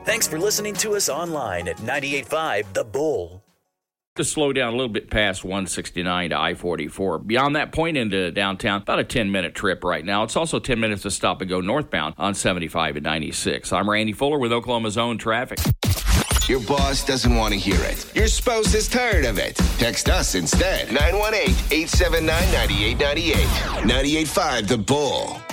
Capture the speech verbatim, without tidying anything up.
Thanks for listening to us online at ninety-eight point five The Bull. To slow down a little bit past one sixty-nine to I forty-four. Beyond that point into downtown, about a ten-minute trip right now. It's also ten minutes to stop and go northbound on seventy-five and ninety-six. I'm Randy Fuller with Oklahoma's own traffic. Your boss doesn't want to hear it. Your spouse is tired of it. Text us instead. nine one eight, eight seven nine, nine eight nine eight. ninety-eight point five The Bull.